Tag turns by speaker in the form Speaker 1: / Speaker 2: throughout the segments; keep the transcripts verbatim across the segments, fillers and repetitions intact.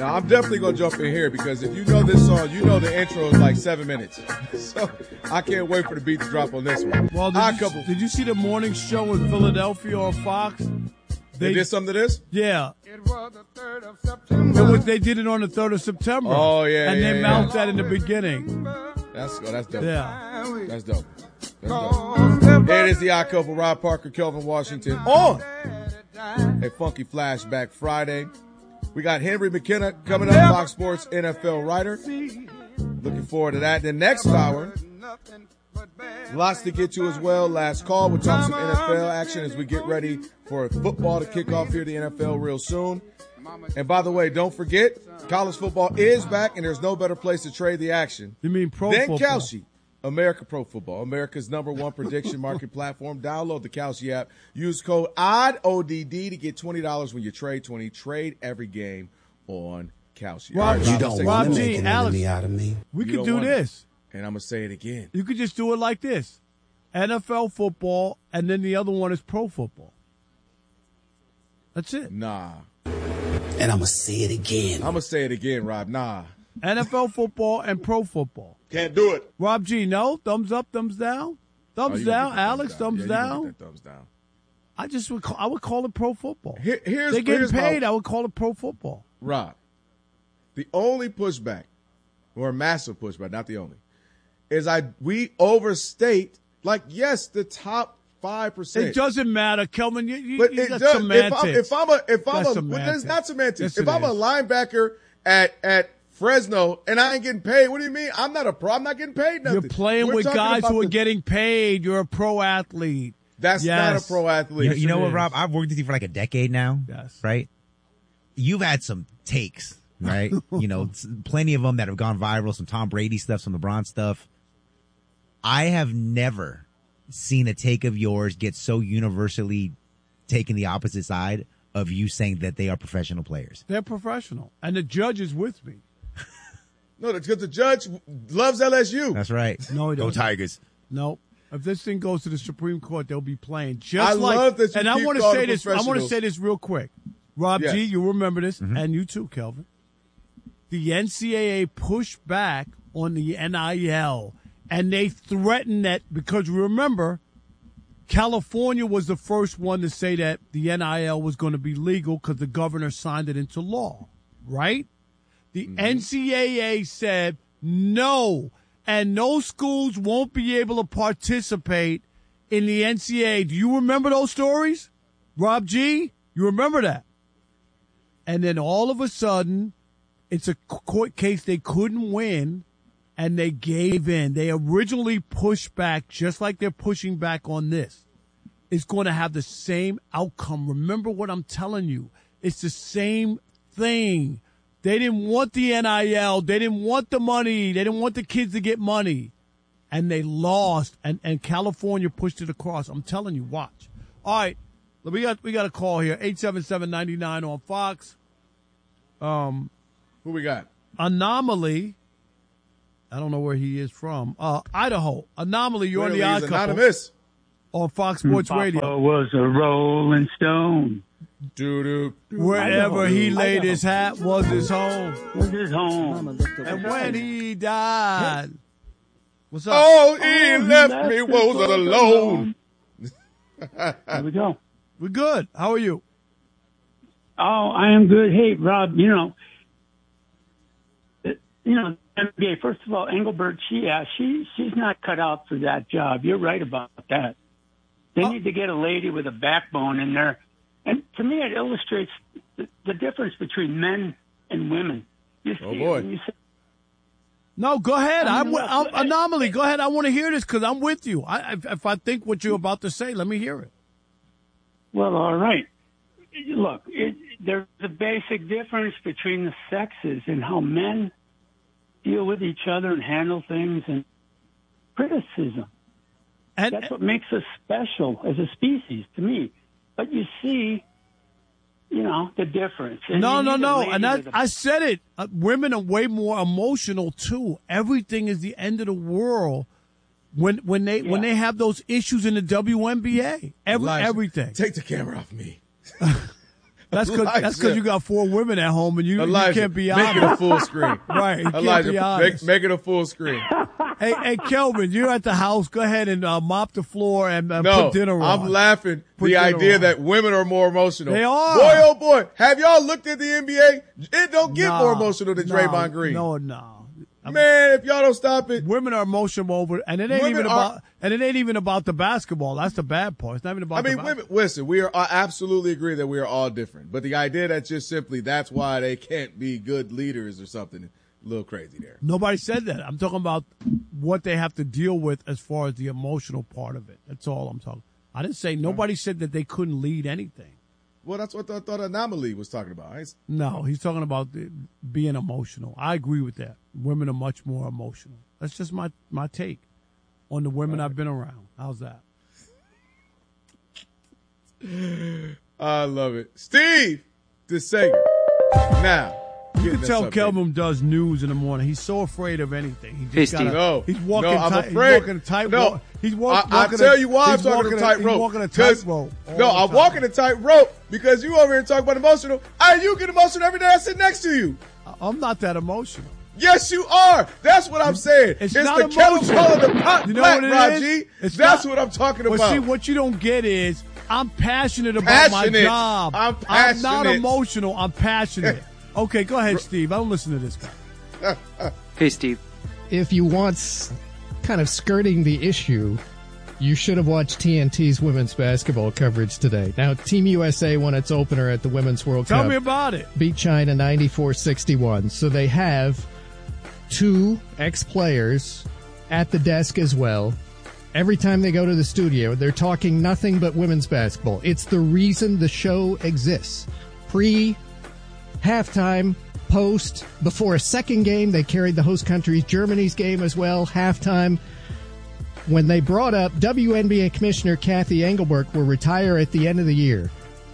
Speaker 1: Now, I'm definitely going to jump in here because if you know this song, you know the intro is like seven minutes. So I can't wait for the beat to drop on this one.
Speaker 2: Well, did, you, couple- did you see the morning show in Philadelphia on Fox?
Speaker 1: They, they did something to this?
Speaker 2: Yeah. It was the third of September. It was, they did it on the third of September.
Speaker 1: Oh, yeah,
Speaker 2: And
Speaker 1: yeah,
Speaker 2: they
Speaker 1: yeah.
Speaker 2: mouthed that in the beginning.
Speaker 1: That's, oh, that's dope.
Speaker 2: Yeah.
Speaker 1: That's dope. That's dope. It is the Odd Couple, Rob Parker, Kelvin Washington, on a Funky Flashback Friday. We got Henry McKenna coming up, Fox Sports N F L writer. Looking forward to that. The next hour, lots to get to as well. Last call. We'll talk some N F L action as we get ready for football to kick off here at the N F L real soon. And by the way, don't forget, college football is back, and there's no better place to trade the action.
Speaker 2: You mean pro
Speaker 1: than
Speaker 2: football?
Speaker 1: Kalshi. America Pro Football, America's number one prediction market platform. Download the Kalshi app. Use code O D D, O D D, to get twenty dollars when you trade twenty. Trade every game on Kalshi.
Speaker 2: Rob,
Speaker 1: right,
Speaker 2: you
Speaker 1: Rob,
Speaker 2: don't want to make
Speaker 3: an
Speaker 2: Alex,
Speaker 3: enemy out of me.
Speaker 2: We
Speaker 1: You
Speaker 2: could
Speaker 1: don't
Speaker 2: do
Speaker 1: want
Speaker 2: this.
Speaker 1: And I'm going to say it again.
Speaker 2: You could just do it like this. N F L football, and then the other one is pro football. That's it.
Speaker 1: Nah.
Speaker 3: And I'm going to say it again.
Speaker 1: I'm going to say it again, Rob. Nah.
Speaker 2: N F L football and pro football.
Speaker 1: Can't do it.
Speaker 2: Rob G, no? Thumbs up, thumbs down? Thumbs
Speaker 1: Oh, you
Speaker 2: down.
Speaker 1: gonna get the
Speaker 2: Alex, thumbs,
Speaker 1: thumbs down. Yeah, you
Speaker 2: down.
Speaker 1: gonna get that thumbs down.
Speaker 2: I just would call, I would call it pro football.
Speaker 1: Here, here's,
Speaker 2: They're getting
Speaker 1: here's
Speaker 2: paid.
Speaker 1: my,
Speaker 2: I would call it pro football.
Speaker 1: Rob, the only pushback, or a massive pushback, not the only, is I we overstate, like, yes, the top five percent.
Speaker 2: It doesn't matter, Kelvin. You, you,
Speaker 1: But
Speaker 2: you
Speaker 1: it
Speaker 2: got
Speaker 1: does.
Speaker 2: semantics.
Speaker 1: If I'm, if I'm a, if I'm
Speaker 2: That's
Speaker 1: a,
Speaker 2: semantics.
Speaker 1: well, it's not semantics.
Speaker 2: Yes,
Speaker 1: if
Speaker 2: it
Speaker 1: I'm a
Speaker 2: is.
Speaker 1: linebacker at at Fresno and I ain't getting paid, what do you mean? I'm not a pro. I'm not getting paid nothing.
Speaker 2: You're playing
Speaker 1: We're
Speaker 2: with
Speaker 1: talking
Speaker 2: guys
Speaker 1: about
Speaker 2: who are
Speaker 1: the-
Speaker 2: getting paid. You're a pro athlete.
Speaker 1: That's
Speaker 2: Yes.
Speaker 1: not a pro athlete.
Speaker 4: You know, you know
Speaker 2: it
Speaker 4: what,
Speaker 2: is.
Speaker 4: Rob? I've worked with you for like a decade now.
Speaker 2: Yes.
Speaker 4: Right? You've had some takes, right? You know, s- plenty of them that have gone viral, some Tom Brady stuff, some LeBron stuff. I have never seen a take of yours get so universally taken the opposite side of you saying that they are professional players.
Speaker 2: They're professional. And the judge is with me.
Speaker 1: No, because the judge loves L S U.
Speaker 4: That's right.
Speaker 2: No, he
Speaker 4: Go
Speaker 2: doesn't.
Speaker 4: Tigers.
Speaker 2: No. If this thing goes to the Supreme Court, they'll be playing. Just
Speaker 1: I
Speaker 2: like,
Speaker 1: love that you
Speaker 2: and I
Speaker 1: keep
Speaker 2: want to
Speaker 1: calling
Speaker 2: say
Speaker 1: them
Speaker 2: this. I want to
Speaker 1: professionals.
Speaker 2: say this real quick. Rob
Speaker 1: Yes.
Speaker 2: G, you remember this, and you too, Kelvin. The N C double A pushed back on the N I L, and they threatened that because remember, California was the first one to say that the N I L was going to be legal because the governor signed it into law, right? The N C double A said no, and no schools won't be able to participate in the N C double A. Do you remember those stories? Rob G, you remember that? And then all of a sudden, it's a court case they couldn't win, and they gave in. They originally pushed back, just like they're pushing back on this. It's going to have the same outcome. Remember what I'm telling you. It's the same thing. They didn't want the N I L. They didn't want the money. They didn't want the kids to get money. And they lost, and, and California pushed it across. I'm telling you, watch. All right, we got we got a call here, eight seven seven, nine nine on Fox. Um,
Speaker 1: Who we got?
Speaker 2: Anomaly. I don't know where he is from. Uh, Idaho. Anomaly, you're on the
Speaker 1: Clearly
Speaker 2: Odd
Speaker 1: he's
Speaker 2: Couple
Speaker 1: anonymous.
Speaker 2: on Fox Sports
Speaker 5: Papa
Speaker 2: Radio.
Speaker 5: was a Rolling Stone.
Speaker 1: Doo-doo.
Speaker 2: Wherever he laid his hat was his home.
Speaker 5: Was his home.
Speaker 2: And when he died, what's up?
Speaker 1: Oh, he
Speaker 5: Oh, he
Speaker 1: left
Speaker 5: left
Speaker 1: me
Speaker 5: me
Speaker 1: was
Speaker 5: was
Speaker 1: alone.
Speaker 5: There we go.
Speaker 2: We're good. How are you?
Speaker 5: Oh, I am good. Hey, Rob, you know, it- you know, N B A, first of all, Engelbert, she, yeah, she, she's not cut out for that job. You're right about that. They
Speaker 2: Oh.
Speaker 5: need to get a lady with a backbone in there. And to me, it illustrates the, the difference between men and women. You see,
Speaker 1: Oh, boy.
Speaker 5: when you say,
Speaker 2: No, go ahead.
Speaker 5: I
Speaker 2: I'm,
Speaker 5: mean, look,
Speaker 2: I'm
Speaker 5: I-
Speaker 2: Anomaly. Go ahead. I want to hear this because I'm with you. I, if, if I think what you're about to say, let me hear it.
Speaker 5: well, all right. Look, it, there's a basic difference between the sexes and how men deal with each other and handle things and criticism.
Speaker 2: And
Speaker 5: That's what makes us special as a species to me. But you see, you know, the difference. And
Speaker 2: no,
Speaker 5: you
Speaker 2: no,
Speaker 5: need a
Speaker 2: no.
Speaker 5: lady
Speaker 2: And I,
Speaker 5: with a-
Speaker 2: I said it. Uh, women are way more emotional too. Everything is the end of the world when when they when
Speaker 5: Yeah.
Speaker 2: they have those issues in the W N B A. Every,
Speaker 1: Elijah,
Speaker 2: everything.
Speaker 1: Take the camera off me.
Speaker 2: That's because that's because you got four women at home and you,
Speaker 1: Elijah,
Speaker 2: you can't be
Speaker 1: make
Speaker 2: honest.
Speaker 1: it a full screen.
Speaker 2: Right, you can't
Speaker 1: Elijah,
Speaker 2: be
Speaker 1: make,
Speaker 2: honest.
Speaker 1: make it a full screen.
Speaker 2: Hey, hey, Kelvin, you're at the house. Go ahead and uh, mop the floor and uh,
Speaker 1: No,
Speaker 2: put dinner on.
Speaker 1: I'm laughing
Speaker 2: Put
Speaker 1: the
Speaker 2: dinner
Speaker 1: idea
Speaker 2: on.
Speaker 1: that women are more emotional.
Speaker 2: They are.
Speaker 1: Boy, oh boy, have y'all looked at the N B A? It don't get
Speaker 2: Nah,
Speaker 1: more emotional than
Speaker 2: no,
Speaker 1: Draymond Green.
Speaker 2: No, no.
Speaker 1: Man, if y'all don't stop it.
Speaker 2: Women are emotional over, and it ain't
Speaker 1: Women
Speaker 2: even
Speaker 1: are-
Speaker 2: about, and it ain't even about the basketball. That's the bad part. It's not even about.
Speaker 1: I mean,
Speaker 2: the
Speaker 1: women, listen, we are I absolutely agree that we are all different. But the idea that just simply that's why they can't be good leaders or something, a little crazy there.
Speaker 2: Nobody said that. I'm talking about what they have to deal with as far as the emotional part of it. That's all I'm talking. I didn't say nobody said that they couldn't lead anything.
Speaker 1: Well, that's what I thought Anomaly was talking about. I-
Speaker 2: No, he's talking about the, being emotional. I agree with that. Women are much more emotional. That's just my, my take on the women I've been around. How's that?
Speaker 1: I love it. Steve DeSager. Now,
Speaker 2: You can tell Kelvin does news in the morning. He's so afraid of anything. He just
Speaker 6: Hey, Steve.
Speaker 2: gotta,
Speaker 1: No,
Speaker 2: he's walking.
Speaker 1: no, I'm
Speaker 2: tight,
Speaker 1: afraid.
Speaker 2: He's walking a tight
Speaker 1: No,
Speaker 2: rope. He's walk,
Speaker 1: I,
Speaker 2: walking.
Speaker 1: I tell
Speaker 2: a,
Speaker 1: you why I'm
Speaker 2: he's
Speaker 1: talking
Speaker 2: walking
Speaker 1: a tightrope.
Speaker 2: He's walking a
Speaker 1: 'Cause-
Speaker 2: tightrope. all
Speaker 1: No,
Speaker 2: the
Speaker 1: I'm
Speaker 2: time.
Speaker 1: walking a tightrope because you over here talking about emotional. And you get emotional every day I sit next to you.
Speaker 2: I'm not that emotional.
Speaker 1: Yes, you are. That's what I'm saying.
Speaker 2: It's
Speaker 1: It's,
Speaker 2: not
Speaker 1: the kettle
Speaker 2: emotional.
Speaker 1: calling the pot
Speaker 2: You know
Speaker 1: black,
Speaker 2: what it
Speaker 1: Rod
Speaker 2: is?
Speaker 1: G.
Speaker 2: It's
Speaker 1: That's
Speaker 2: not-
Speaker 1: what I'm talking
Speaker 2: But
Speaker 1: about.
Speaker 2: see, what you don't get is I'm passionate about
Speaker 1: Passionate.
Speaker 2: my job.
Speaker 1: I'm
Speaker 2: I'm not
Speaker 1: passionate.
Speaker 2: emotional. I'm passionate. Okay, go ahead, Steve. I don't listen to this guy.
Speaker 6: Hey, Steve.
Speaker 7: If you want s- kind of skirting the issue, you should have watched T N T's women's basketball coverage today. Now, Team U S A won its opener at the Women's World
Speaker 2: Tell
Speaker 7: Cup.
Speaker 2: me about it.
Speaker 7: Beat China ninety-four sixty-one. So they have two ex-players at the desk as well. Every time they go to the studio, they're talking nothing but women's basketball. It's the reason the show exists. Pre, halftime, post, before a second game, they carried the host country's Germany's game as well, halftime. When they brought up W N B A Commissioner Kathy Engelbert will retire at the end of the year,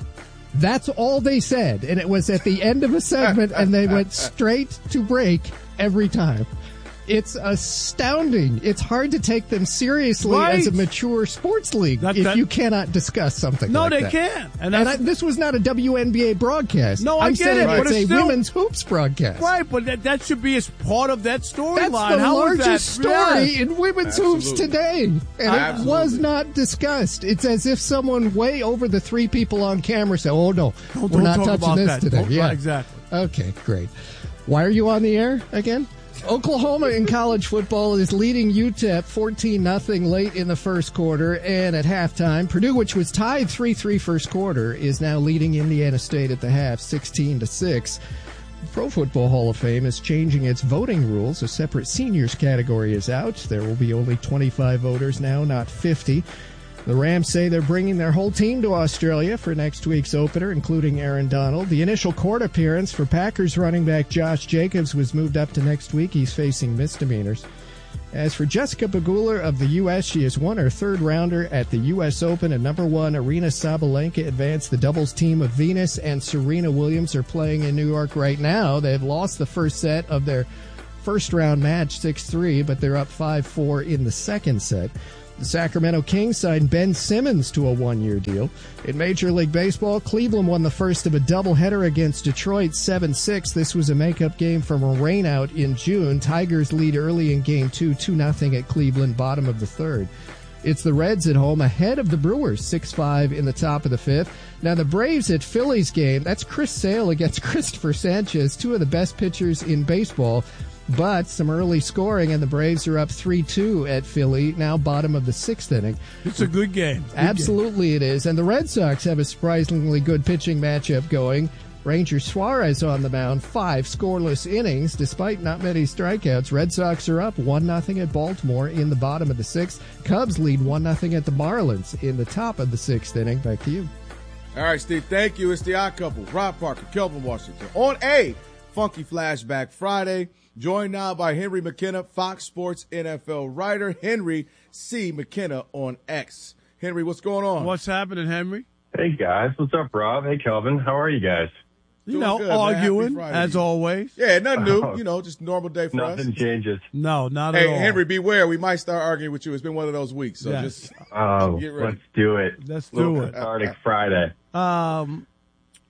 Speaker 7: that's all they said. And it was at the end of a segment, and they went straight to break every time. It's astounding. It's hard to take them seriously
Speaker 2: Right.
Speaker 7: as a mature sports league
Speaker 2: That-
Speaker 7: if
Speaker 2: that-
Speaker 7: you cannot discuss something
Speaker 2: No,
Speaker 7: like
Speaker 2: they
Speaker 7: that.
Speaker 2: can't. And
Speaker 7: And
Speaker 2: that's
Speaker 7: I, this was not a W N B A broadcast.
Speaker 2: No, I
Speaker 7: I'm
Speaker 2: get
Speaker 7: saying
Speaker 2: it, but
Speaker 7: it's
Speaker 2: it's
Speaker 7: a
Speaker 2: still-
Speaker 7: women's hoops broadcast.
Speaker 2: right, but that, that should be as part of that storyline.
Speaker 7: That's the
Speaker 2: How is
Speaker 7: largest
Speaker 2: that?
Speaker 7: story
Speaker 2: Yes.
Speaker 7: in women's
Speaker 1: Absolutely.
Speaker 7: hoops today. And it
Speaker 1: Absolutely.
Speaker 7: was not discussed. It's as if someone way over the three people on camera said, oh, no,
Speaker 2: Don't,
Speaker 7: we're
Speaker 2: don't
Speaker 7: not
Speaker 2: talk
Speaker 7: touching
Speaker 2: about
Speaker 7: this
Speaker 2: that.
Speaker 7: today.
Speaker 2: Don't-
Speaker 7: Yeah,
Speaker 2: right, exactly.
Speaker 7: Okay, great. Why are you on the air again? Oklahoma in college football is leading U T E P fourteen nothing late in the first quarter, and at halftime, Purdue, which was tied three three first quarter, is now leading Indiana State at the half sixteen to six. The Pro Football Hall of Fame is changing its voting rules. A separate seniors category is out. There will be only twenty-five voters now, not fifty. The Rams say they're bringing their whole team to Australia for next week's opener, including Aaron Donald. The initial court appearance for Packers running back Josh Jacobs was moved up to next week. He's facing misdemeanors. As for Jessica Pegula of the U S, she has won her third rounder at the U S Open, and number one, Aryna Sabalenka advanced. The doubles team of Venus and Serena Williams are playing in New York right now. They've lost the first set of their first round match, six three, but they're up five four in the second set. The Sacramento Kings signed Ben Simmons to a one-year deal. In Major League Baseball, Cleveland won the first of a doubleheader against Detroit seven six. This was a makeup game from a rainout in June. Tigers lead early in Game two, two nothing at Cleveland, bottom of the third. It's the Reds at home ahead of the Brewers, six five in the top of the fifth. Now the Braves at Phillies game, that's Chris Sale against Christopher Sanchez, two of the best pitchers in baseball. But some early scoring, and the Braves are up three two at Philly, now bottom of the sixth inning.
Speaker 2: It's a good game. Good
Speaker 7: Absolutely it is. And the Red Sox have a surprisingly good pitching matchup going. Ranger Suarez on the mound, five scoreless innings, despite not many strikeouts. Red Sox are up one nothing at Baltimore in the bottom of the sixth. Cubs lead one nothing at the Marlins in the top of the sixth inning. Back to you.
Speaker 1: All right, Steve, thank you. It's the Odd Couple, Rob Parker, Kelvin Washington, on a Funky Flashback Friday. Joined now by Henry McKenna, Fox Sports N F L writer, Henry C. McKenna on X. Henry, what's going on?
Speaker 2: What's happening, Henry?
Speaker 8: Hey, guys. What's up, Rob? Hey, Kelvin. How are you guys?
Speaker 2: You
Speaker 1: Doing
Speaker 2: know,
Speaker 1: good, man.
Speaker 2: arguing,
Speaker 1: Happy Friday
Speaker 2: as
Speaker 1: to you.
Speaker 2: always.
Speaker 1: Yeah, nothing new.
Speaker 8: Oh.
Speaker 1: You know, just normal day for
Speaker 8: Nothing
Speaker 1: us.
Speaker 8: changes.
Speaker 2: No, not
Speaker 1: Hey,
Speaker 2: at all.
Speaker 1: Henry, beware. We might start arguing with you. It's been one of those weeks. So
Speaker 2: Yes.
Speaker 1: just
Speaker 8: Oh,
Speaker 1: get ready.
Speaker 8: let's do it.
Speaker 2: Let's
Speaker 8: Little
Speaker 2: do it.
Speaker 8: cathartic Friday.
Speaker 2: Um,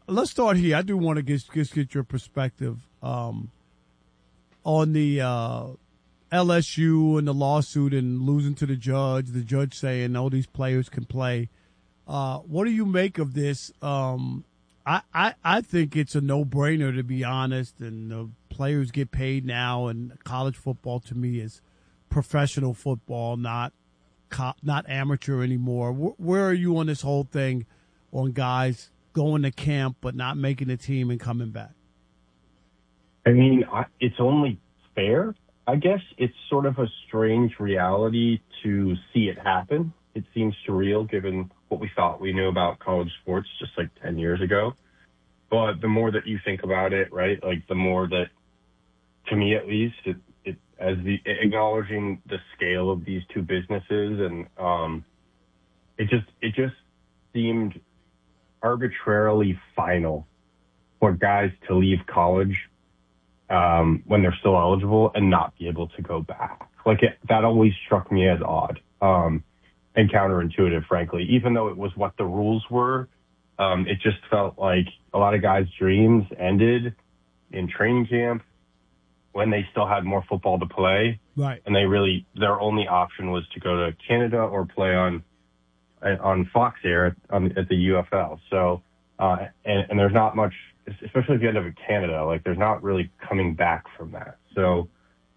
Speaker 2: let's start here. I do want to get just get your perspective um, on the uh, L S U and the lawsuit and losing to the judge. The judge saying all these players can play. Uh, what do you make of this? Um, I, I I think it's a no brainer, to be honest. And the players get paid now, and college football to me is professional football, not not amateur anymore. Where are you on this whole thing on guys going to camp but not making the team and coming back?
Speaker 8: I mean, I, it's only fair, I guess. It's sort of a strange reality to see it happen. It seems surreal given what we thought we knew about college sports just like ten years ago. But the more that you think about it, right, like the more that, to me at least, it, it as the acknowledging the scale of these two businesses, and um, it just it just seemed arbitrarily final for guys to leave college um, when they're still eligible and not be able to go back. Like it, that always struck me as odd um, and counterintuitive, frankly. Even though it was what the rules were, um, it just felt like a lot of guys' dreams ended in training camp when they still had more football to play.
Speaker 2: Right.
Speaker 8: And they really, their only option was to go to Canada or play on on Fox Air at, on, at the U F L. So, uh, and, and there's not much, especially if you end up in Canada, like there's not really coming back from that. So,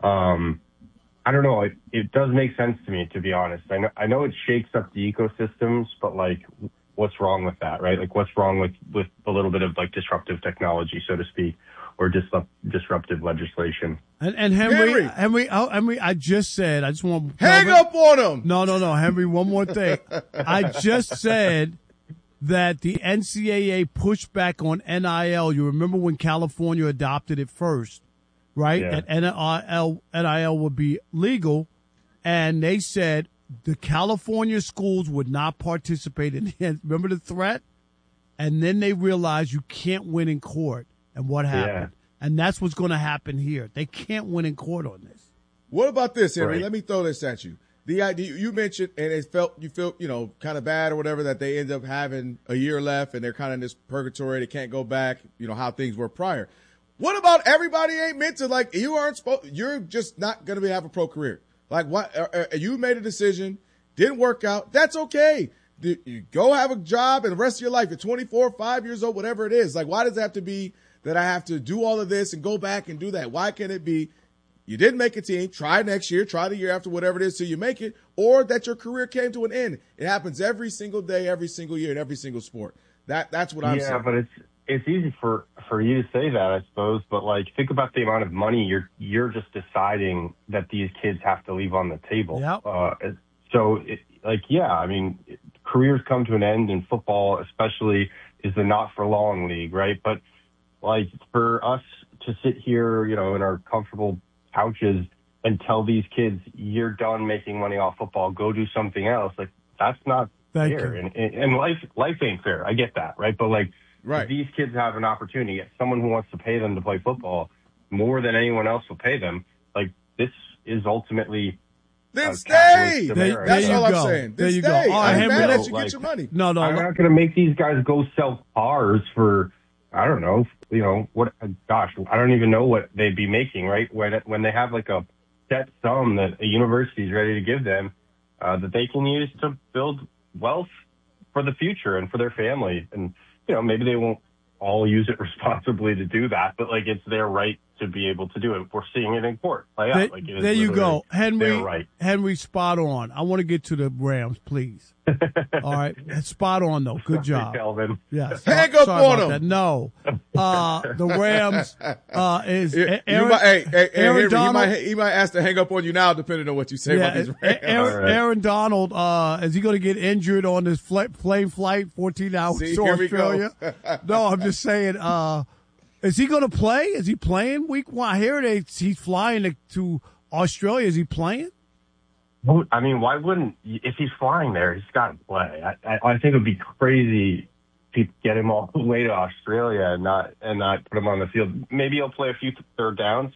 Speaker 8: um, I don't know. It, it does make sense to me, to be honest. I know, I know it shakes up the ecosystems, but like, what's wrong with that, right? Like, what's wrong with, with a little bit of like disruptive technology, so to speak, or disrupt, disruptive legislation?
Speaker 2: And, and Henry,
Speaker 1: Henry,
Speaker 2: Henry, oh, Henry, I just said, I just want
Speaker 1: to hang up on him.
Speaker 2: No, no, no, Henry. One more thing. I just said that the N C double A pushed back on N I L. You remember when California adopted it first, right?
Speaker 8: Yeah.
Speaker 2: That N I L N I L would be legal, and they said the California schools would not participate in it. Remember the threat? And then they realized you can't win in court. And what happened? Yeah. And that's what's going to happen here. They can't win in court on this.
Speaker 1: What about this, Henry?
Speaker 8: Right.
Speaker 1: Let me throw this at you. The idea you mentioned, and it felt you feel you know kind of bad or whatever that they end up having a year left and they're kind of in this purgatory. They can't go back. You know how things were prior. What about everybody ain't meant to, like, you aren't supposed. You're just not going to have a pro career. Like what? Uh, uh, you made a decision, didn't work out. That's okay. Do, you go have a job and the rest of your life. You're twenty-four, five years old, whatever it is. Like, why does it have to be that I have to do all of this and go back and do that? Why can't it be you didn't make a team, try next year, try the year after, whatever it is till you make it, or that your career came to an end? It happens every single day, every single year, in every single sport. That That's what I'm
Speaker 8: yeah,
Speaker 1: saying.
Speaker 8: Yeah, but it's it's easy for, for you to say that, I suppose. But, like, think about the amount of money you're you're just deciding that these kids have to leave on the table.
Speaker 2: Yep.
Speaker 8: Uh, so, it, like, yeah, I mean, it, careers come to an end in football, especially, is the not-for-long league, right? But, like, for us to sit here, you know, in our comfortable couches and tell these kids, you're done making money off football, go do something else, like, that's not
Speaker 2: Thank
Speaker 8: fair.
Speaker 2: you.
Speaker 8: And, and, and life life ain't fair. I get that, right? But, like,
Speaker 1: Right.
Speaker 8: if these kids have an opportunity, someone who wants to pay them to play football more than anyone else will pay them, like, this is ultimately
Speaker 1: Then
Speaker 8: uh,
Speaker 1: stay.
Speaker 8: capitalist
Speaker 2: There-
Speaker 8: America.
Speaker 1: That's
Speaker 2: there
Speaker 1: all
Speaker 2: you
Speaker 1: I'm
Speaker 2: go.
Speaker 1: saying.
Speaker 2: There
Speaker 1: Then
Speaker 2: you go.
Speaker 1: stay.
Speaker 2: All right,
Speaker 1: I'm
Speaker 2: Henry,
Speaker 1: mad
Speaker 2: no,
Speaker 1: that you
Speaker 8: like-
Speaker 1: get your money.
Speaker 2: No, no.
Speaker 8: I'm not going to make these guys go sell cars for, I don't know, you know, what, gosh, I don't even know what they'd be making, right? When when they have like a set sum that a university is ready to give them uh, that they can use to build wealth for the future and for their family. And, you know, maybe they won't all use it responsibly to do that, but like it's their right to be able to do it. We're seeing it in court play out.
Speaker 2: There,
Speaker 8: Like, it is
Speaker 2: there you go.
Speaker 8: literally
Speaker 2: Henry,
Speaker 8: their right.
Speaker 2: Henry, spot on. I want to get to the Rams, please. All right. Spot on, though. Good job.
Speaker 8: Kelvin.
Speaker 2: Yes.
Speaker 1: Hang
Speaker 2: Sorry
Speaker 1: up on
Speaker 2: about
Speaker 1: him.
Speaker 2: that. No. Uh, the Rams uh, is
Speaker 1: You
Speaker 2: Aaron,
Speaker 1: might, hey, hey, hey,
Speaker 2: Aaron
Speaker 1: Henry, he
Speaker 2: Donald.
Speaker 1: might, he might ask to hang up on you now, depending on what you say about
Speaker 2: Yeah,
Speaker 1: these Rams.
Speaker 2: Aaron,
Speaker 8: All right.
Speaker 2: Aaron Donald, uh, is he going to get injured on this fl- plane flight, fourteen hours
Speaker 1: See,
Speaker 2: to
Speaker 1: here we go.
Speaker 2: Australia? No, I'm just saying, uh, is he going to play? Is he playing week one? I hear they, he's flying to, to Australia. Is he playing?
Speaker 8: Well, I mean, why wouldn't, if he's flying there, he's got to play. I, I, I think it would be crazy to get him all the way to Australia and not, and not put him on the field. Maybe he'll play a few third downs.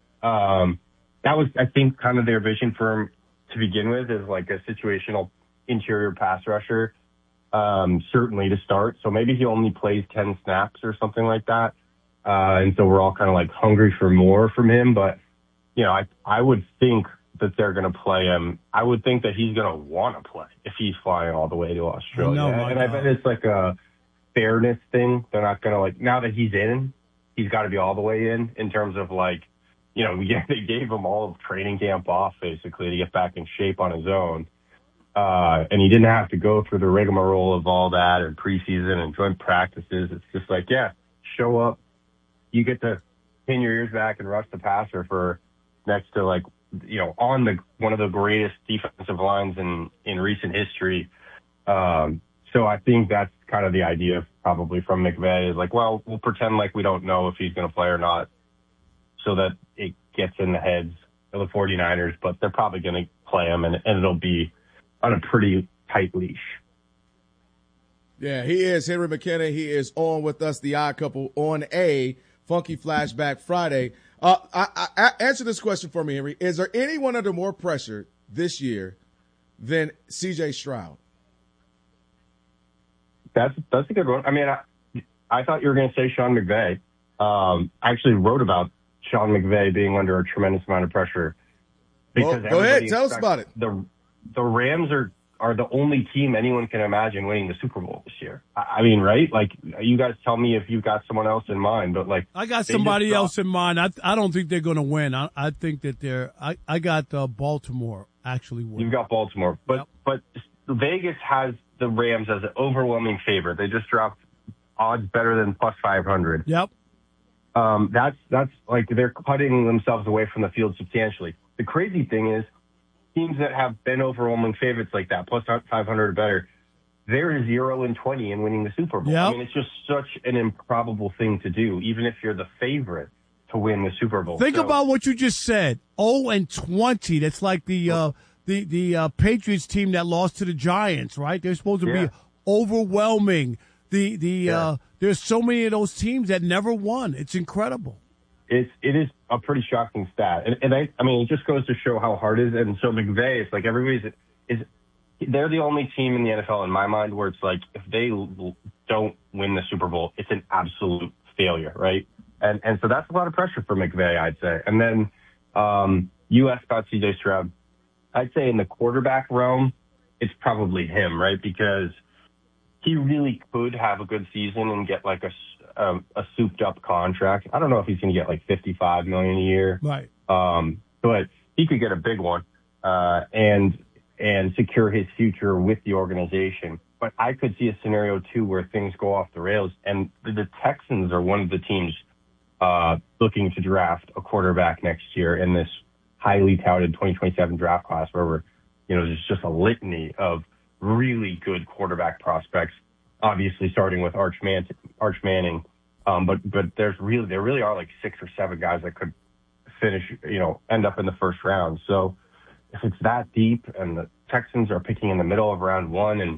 Speaker 8: Um, that was, I think, kind of their vision for him to begin with, is like a situational interior pass rusher. um, certainly to start. So maybe he only plays ten snaps or something like that. Uh, and so we're all kind of like hungry for more from him. But, you know, I, I would think that they're going to play him. I would think that he's going to want to play if he's flying all the way to Australia.
Speaker 2: No,
Speaker 8: and
Speaker 2: God.
Speaker 8: I bet it's like a fairness thing. They're not going to like, now that he's in, he's got to be all the way in, in terms of like, you know, yeah, they gave him all of training camp off basically to get back in shape on his own. Uh, and he didn't have to go through the rigmarole of all that and preseason and joint practices. It's just like, yeah, show up. You get to pin your ears back and rush the passer for next to like, you know, on the one of the greatest defensive lines in, in recent history. Um, so I think that's kind of the idea probably from McVay is like, well, we'll pretend like we don't know if he's going to play or not so that it gets in the heads of the 49ers, but they're probably going to play him and, and it'll be on a pretty tight leash.
Speaker 1: Yeah, he is Henry McKenna. He is on with us, the Odd Couple, on a Funky Flashback Friday. Uh, I, I, I, answer this question for me, Henry. Is there anyone under more pressure this year than C J Stroud?
Speaker 8: That's that's a good one. I mean, I, I thought you were going to say Sean McVay. Um, I actually wrote about Sean McVay being under a tremendous amount of pressure.
Speaker 1: Because well, go ahead, tell us about it.
Speaker 8: The the Rams are. are the only team anyone can imagine winning the Super Bowl this year. I mean, right? Like, you guys tell me if you've got someone else in mind, but like,
Speaker 2: I got somebody else in mind. I I don't think they're going to win. I I think that they're. I I got uh, Baltimore actually win.
Speaker 8: You've got Baltimore, but yep. but Vegas has the Rams as an overwhelming favorite. They just dropped odds better than plus five hundred.
Speaker 2: Yep.
Speaker 8: Um, that's that's like they're cutting themselves away from the field substantially. The crazy thing is, teams that have been overwhelming favorites like that, plus five hundred or better, they're zero and twenty in winning the Super Bowl.
Speaker 2: Yep.
Speaker 8: I mean, it's just such an improbable thing to do, even if you're the favorite to win the Super Bowl.
Speaker 2: Think
Speaker 8: so,
Speaker 2: about what you just said. oh and twenty. That's like the uh, the the uh, Patriots team that lost to the Giants, right? They're supposed to
Speaker 8: yeah.
Speaker 2: be overwhelming. The the yeah. uh, there's so many of those teams that never won. It's incredible.
Speaker 8: It's it is a pretty shocking stat, and, and I I mean it just goes to show how hard it is. And so McVay, it's like everybody's is they're the only team in the N F L in my mind where it's like if they don't win the Super Bowl, it's an absolute failure, right? And and so that's a lot of pressure for McVay, I'd say. And then um, you asked about C J Stroud. I'd say in the quarterback realm, it's probably him, right? Because he really could have a good season and get like a Um, a souped-up contract. I don't know if he's going to get like fifty-five million dollars a year,
Speaker 2: right?
Speaker 8: Um, but he could get a big one uh, and and secure his future with the organization. But I could see a scenario too where things go off the rails, and the, the Texans are one of the teams uh, looking to draft a quarterback next year in this highly touted twenty twenty-seven draft class, where we're, you know, there's just a litany of really good quarterback prospects. Obviously, starting with Arch, Man- Arch Manning, um, but but there's really there really are like six or seven guys that could finish, you know, end up in the first round. So if it's that deep, and the Texans are picking in the middle of round one, and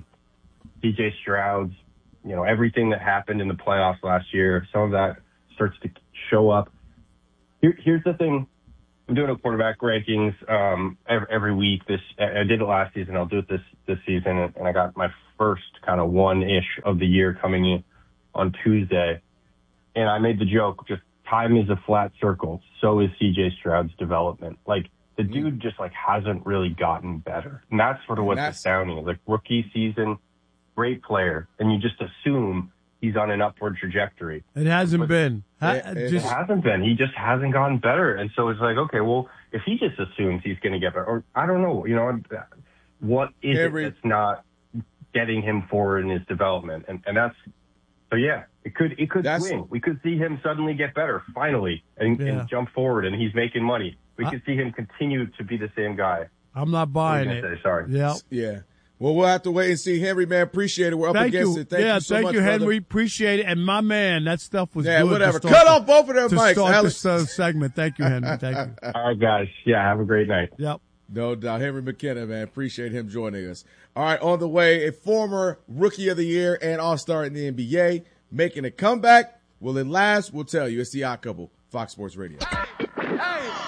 Speaker 8: C J Stroud's, you know, everything that happened in the playoffs last year, some of that starts to show up. Here, here's the thing: I'm doing a quarterback rankings um, every, every week. This I did it last season. I'll do it this this season, and I got my first kind of one-ish of the year coming in on Tuesday. And I made the joke, just time is a flat circle. So is C J Stroud's development. Like, the dude just, like, hasn't really gotten better. And that's sort of what's astounding. Like, rookie season, great player. And you just assume he's on an upward trajectory.
Speaker 2: It hasn't
Speaker 8: but
Speaker 2: been.
Speaker 8: It, it just, hasn't been. He just hasn't gotten better. And so it's like, okay, well, if he just assumes he's going to get better, or I don't know, you know, what is Every, it that's not getting him forward in his development? And and that's, so yeah, it could it could swing. We could see him suddenly get better, finally, and, yeah. and jump forward, and he's making money. We I, could see him continue to be the same guy.
Speaker 2: I'm not buying it.
Speaker 8: Say, sorry.
Speaker 2: Yeah.
Speaker 1: Yeah. Well, we'll have to wait and see. Henry, man, appreciate it. We're up
Speaker 2: thank
Speaker 1: against
Speaker 2: you.
Speaker 1: it. Thank
Speaker 2: yeah,
Speaker 1: you so
Speaker 2: thank
Speaker 1: much,
Speaker 2: you,
Speaker 1: brother.
Speaker 2: Henry. Appreciate it. And my man, that stuff was
Speaker 1: yeah,
Speaker 2: good.
Speaker 1: whatever. Cut off both of their
Speaker 2: to
Speaker 1: mics,
Speaker 2: start
Speaker 1: Alex.
Speaker 2: this uh, segment. Thank you, Henry. Thank you.
Speaker 8: All right, guys. Yeah, have a great night.
Speaker 2: Yep.
Speaker 1: No doubt. Henry McKenna, man. Appreciate him joining us. All right, on the way, a former Rookie of the Year and All-Star in the N B A making a comeback. Will it last? We'll tell you. It's the Odd Couple, Fox Sports Radio.
Speaker 6: Hey, hey.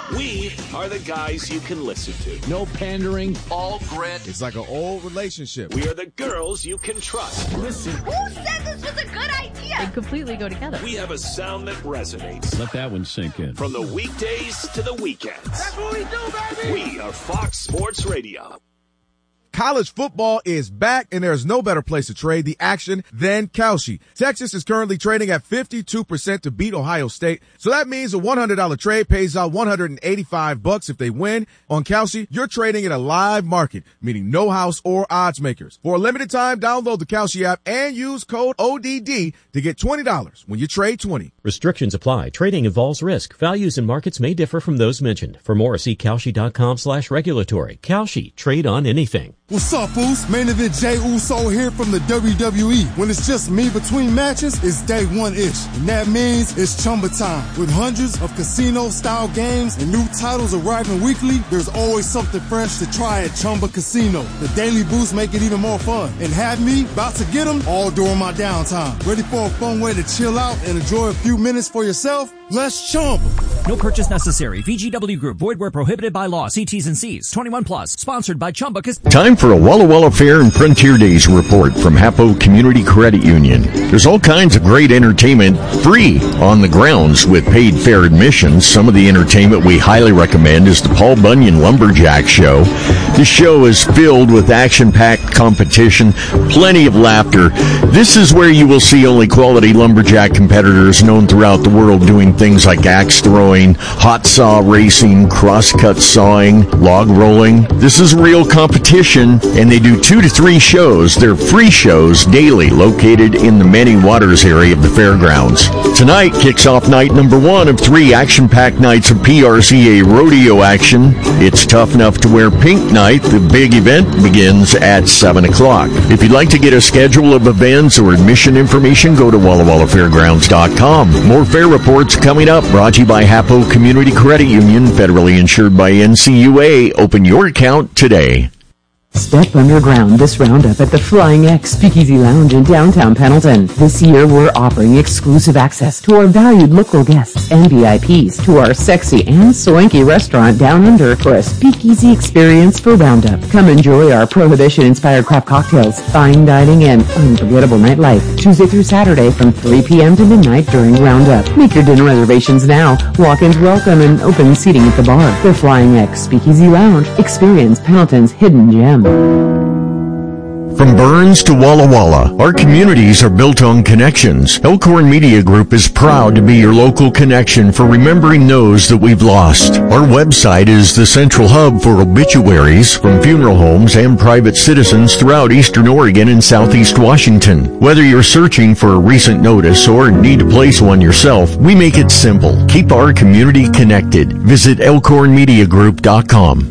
Speaker 6: We are the guys you can listen to.
Speaker 9: No pandering,
Speaker 6: all grit.
Speaker 1: It's like an old relationship.
Speaker 6: We are the girls you can trust.
Speaker 9: Listen.
Speaker 10: Who said this was a good idea?
Speaker 11: They completely go together.
Speaker 6: We have a sound that resonates.
Speaker 9: Let that one sink in.
Speaker 6: From the weekdays to the weekends.
Speaker 10: That's what we do, baby.
Speaker 6: We are Fox Sports Radio.
Speaker 1: College football is back, and there's no better place to trade the action than Kalshi. Texas is currently trading at fifty-two percent to beat Ohio State. So that means a one hundred dollars trade pays out one hundred eighty-five bucks if they win. On Kalshi, you're trading in a live market, meaning no house or odds makers. For a limited time, download the Kalshi app and use code O D D to get twenty dollars when you trade twenty.
Speaker 12: Restrictions apply. Trading involves risk. Values and markets may differ from those mentioned. For more, see Kalshi.com slash regulatory. Kalshi. Trade on anything.
Speaker 13: What's up, Oos? Main event Jey Uso here from the W W E. When it's just me between matches, it's day one-ish. And that means it's Chumba time. With hundreds of casino-style games and new titles arriving weekly, there's always something fresh to try at Chumba Casino. The daily boosts make it even more fun. And have me about to get them all during my downtime. Ready for a fun way to chill out and enjoy a few minutes for yourself? Let's Chumba.
Speaker 14: No purchase necessary. V G W Group. Void where prohibited by law. See T's and C's. twenty-one plus. Sponsored by Chumba Casino.
Speaker 15: Time for a Walla Walla Fair and Frontier Days report from Hapo Community Credit Union. There's all kinds of great entertainment free on the grounds with paid fair admissions. Some of the entertainment we highly recommend is the Paul Bunyan Lumberjack Show. This show is filled with action-packed competition, plenty of laughter. This is where you will see only quality lumberjack competitors known throughout the world doing things like axe throwing, hot saw racing, crosscut sawing, log rolling. This is real competition, and they do two to three shows. They're free shows daily, located in the Many Waters area of the fairgrounds. Tonight kicks off night number one of three action-packed nights of P R C A rodeo action. It's Tough Enough to Wear Pink night. The big event begins at seven o'clock. If you'd like to get a schedule of events or admission information, go to walla walla fairgrounds dot com. More fair reports coming up, brought to you by Hapo Community Credit Union, federally insured by N C U A. Open your account today.
Speaker 16: Step underground this roundup at the Flying X Speakeasy Lounge in downtown Pendleton. This year we're offering exclusive access to our valued local guests and V I Ps to our sexy and swanky restaurant down under for a speakeasy experience for Roundup. Come enjoy our Prohibition-inspired craft cocktails, fine dining, and unforgettable nightlife. Tuesday through Saturday from three p.m. to midnight during Roundup. Make your dinner reservations now. Walk-ins welcome and open seating at the bar. The Flying X Speakeasy Lounge. Experience Pendleton's hidden gem.
Speaker 15: From Burns to Walla Walla, our communities are built on connections. Elkhorn Media Group is proud to be your local connection for remembering those that we've lost. Our website is the central hub for obituaries from funeral homes and private citizens throughout eastern Oregon and southeast Washington. Whether you're searching for a recent notice or need to place one yourself, we make it simple. Keep our community connected. Visit elkhorn media group dot com.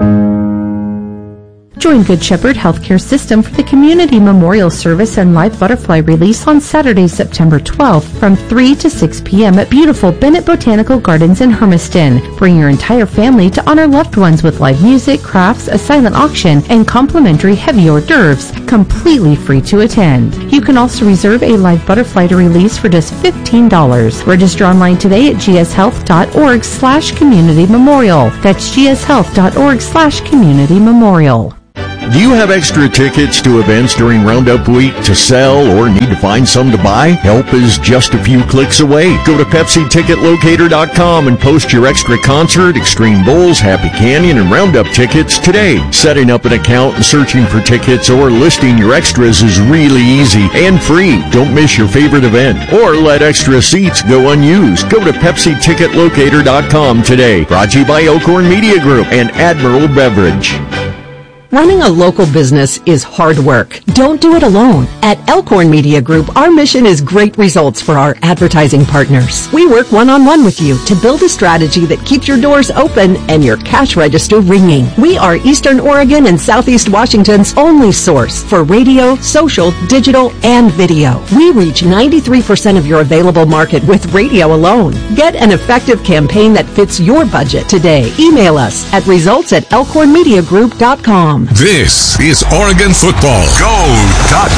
Speaker 11: Join Good Shepherd Healthcare System for the Community Memorial Service and Live Butterfly Release on Saturday, September twelfth from three to six p.m. at beautiful Bennett Botanical Gardens in Hermiston. Bring your entire family to honor loved ones with live music, crafts, a silent auction, and complimentary heavy hors d'oeuvres, completely free to attend. You can also reserve a live butterfly to release for just fifteen dollars. Register online today at gshealth.org slash community memorial. That's gshealth.org slash community memorial.
Speaker 15: Do you have extra tickets to events during Roundup Week to sell or need to find some to buy? Help is just a few clicks away. Go to Pepsi Ticket Locator dot com and post your extra concert, Extreme Bulls, Happy Canyon, and Roundup tickets today. Setting up an account and searching for tickets or listing your extras is really easy and free. Don't miss your favorite event or let extra seats go unused. Go to Pepsi Ticket Locator dot com today. Brought to you by Elkhorn Media Group and Admiral Beverage.
Speaker 17: Running a local business is hard work. Don't do it alone. At Elkhorn Media Group, our mission is great results for our advertising partners. We work one-on-one with you to build a strategy that keeps your doors open and your cash register ringing. We are Eastern Oregon and Southeast Washington's only source for radio, social, digital, and video. We reach ninety-three percent of your available market with radio alone. Get an effective campaign that fits your budget today. Email us at results at elkhorn media group dot com.
Speaker 18: This is Oregon football. Go, Duck!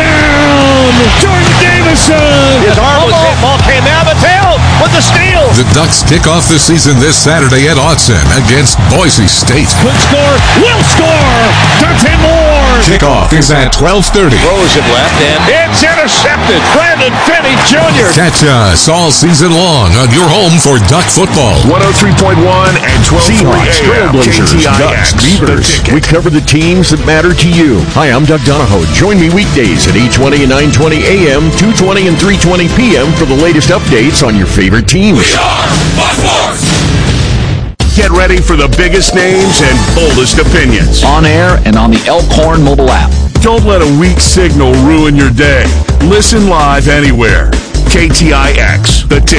Speaker 18: Touchdown! Jordan Davison!
Speaker 19: His arm was hit. Ball came out of the tail with the steal.
Speaker 18: The Ducks kick off the season this Saturday at Autzen against Boise State.
Speaker 9: Could score, will score! Dante Moore!
Speaker 18: Kickoff is at twelve thirty.
Speaker 9: Throws it left, and it's intercepted. Brandon Finney Junior
Speaker 18: Catch us all season long on your home for Duck football.
Speaker 6: one oh three point one and twelve forty
Speaker 15: Seahawks, Trailblazers, Ducks, Beavers. We cover the teams that matter to you. Hi, I'm Doug Donahoe. Join me weekdays at eight twenty and nine twenty a m, two twenty and three twenty p m for the latest updates on your favorite teams.
Speaker 6: We are Buck Sports! Get ready for the biggest names and boldest opinions.
Speaker 19: On air and on the Elkhorn mobile app.
Speaker 6: Don't let a weak signal ruin your day. Listen live anywhere. K T I X, the ticket.